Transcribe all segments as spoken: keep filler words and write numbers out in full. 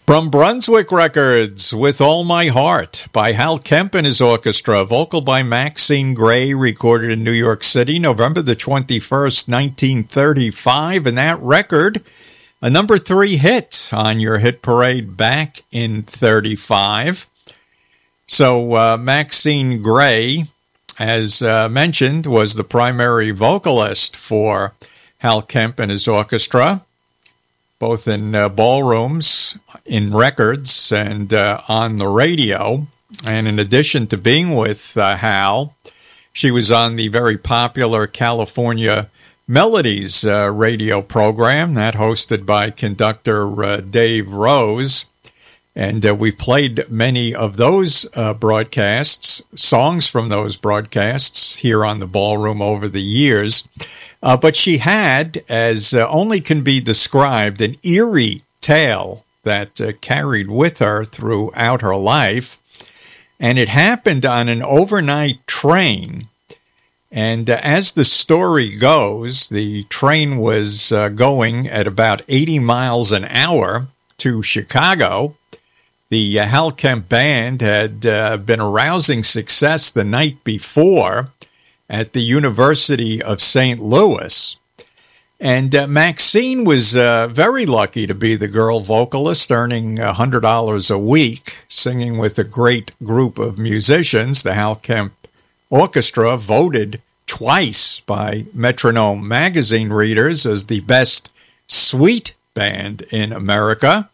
From Brunswick Records, With All My Heart, by Hal Kemp and his orchestra, vocal by Maxine Gray, recorded in New York City, November the twenty-first, nineteen thirty-five, and that record, a number three hit on your hit parade back in thirty-five. So uh, Maxine Gray, as uh, mentioned, was the primary vocalist for Hal Kemp and his orchestra, both in uh, ballrooms, in records, and uh, on the radio. And in addition to being with uh, Hal, she was on the very popular California Melodies uh, radio program, that hosted by conductor uh, Dave Rose. And uh, we played many of those uh, broadcasts, songs from those broadcasts here on the Ballroom over the years. Uh, but she had, as uh, only can be described, an eerie tale that uh, carried with her throughout her life. And it happened on an overnight train. And uh, as the story goes, the train was uh, going at about eighty miles an hour to Chicago. The uh, Hal Kemp Band had uh, been a rousing success the night before at the University of Saint Louis. And uh, Maxine was uh, very lucky to be the girl vocalist, earning one hundred dollars a week, singing with a great group of musicians. The Hal Kemp Orchestra, voted twice by Metronome magazine readers as the best suite band in America.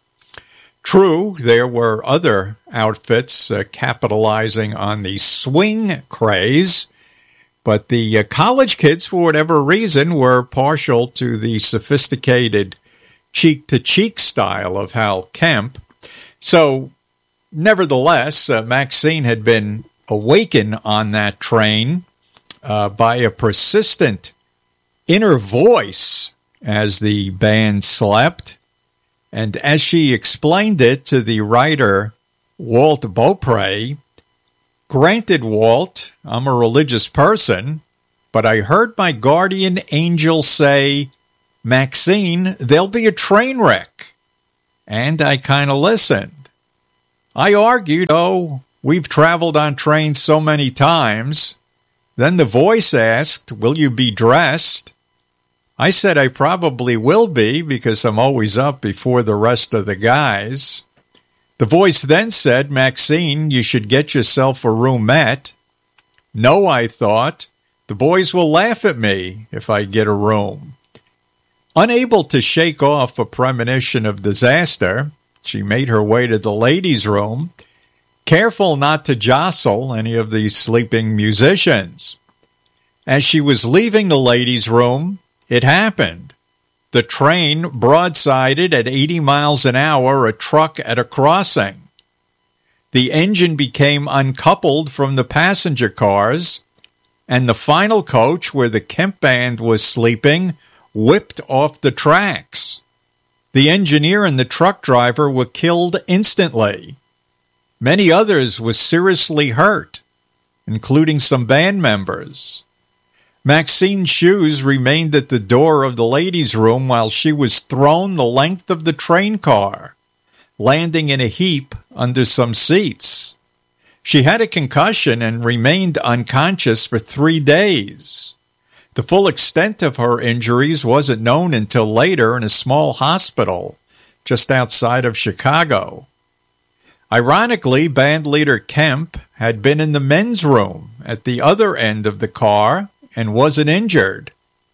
True, there were other outfits uh, capitalizing on the swing craze, but the uh, college kids, for whatever reason, were partial to the sophisticated cheek-to-cheek style of Hal Kemp. So, nevertheless, uh, Maxine had been awakened on that train uh, by a persistent inner voice as the band slept. And as she explained it to the writer Walt Beaupre, granted, Walt, I'm a religious person, but I heard my guardian angel say, Maxine, there'll be a train wreck. And I kind of listened. I argued, oh, we've traveled on trains so many times. Then the voice asked, will you be dressed? I said I probably will be because I'm always up before the rest of the guys. The voice then said, Maxine, you should get yourself a roomette. No, I thought, the boys will laugh at me if I get a room. Unable to shake off a premonition of disaster, she made her way to the ladies' room, careful not to jostle any of the sleeping musicians. As she was leaving the ladies' room, it happened. The train broadsided at eighty miles an hour a truck at a crossing. The engine became uncoupled from the passenger cars, and the final coach, where the Kemp Band was sleeping, whipped off the tracks. The engineer and the truck driver were killed instantly. Many others were seriously hurt, including some band members. Maxine's shoes remained at the door of the ladies' room while she was thrown the length of the train car, landing in a heap under some seats. She had a concussion and remained unconscious for three days. The full extent of her injuries wasn't known until later in a small hospital just outside of Chicago. Ironically, bandleader Kemp had been in the men's room at the other end of the car and wasn't injured.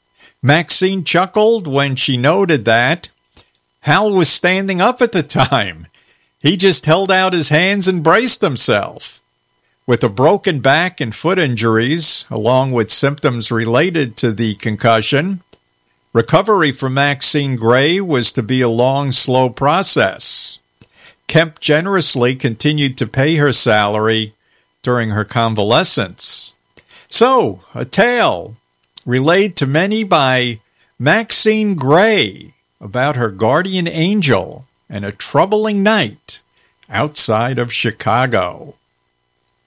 Maxine chuckled when she noted that Hal was standing up at the time. He just held out his hands and braced himself. With a broken back and foot injuries, along with symptoms related to the concussion, recovery for Maxine Gray was to be a long, slow process. Kemp generously continued to pay her salary during her convalescence. So, a tale relayed to many by Maxine Gray about her guardian angel and a troubling night outside of Chicago.